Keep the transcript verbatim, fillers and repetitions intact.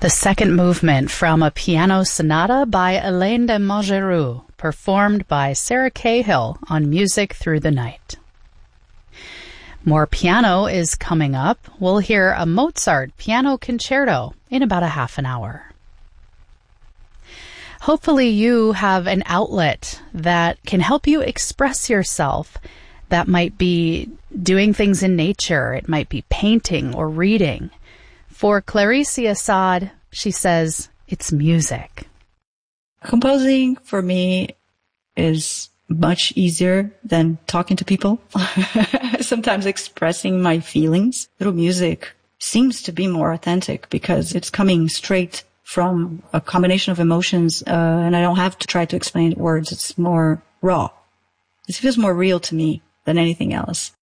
The second movement from a piano sonata by Hélène de Montgeroux, performed by Sarah Cahill on Music Through the Night. More piano is coming up. We'll hear a Mozart piano concerto in about a half an hour. Hopefully you have an outlet that can help you express yourself. That might be doing things in nature. It might be painting or reading. For Clarice Assad, she says, it's music. Composing for me is much easier than talking to people. Sometimes expressing my feelings through music seems to be more authentic because it's coming straight from a combination of emotions, uh, and I don't have to try to explain it in words. It's more raw. It feels more real to me than anything else.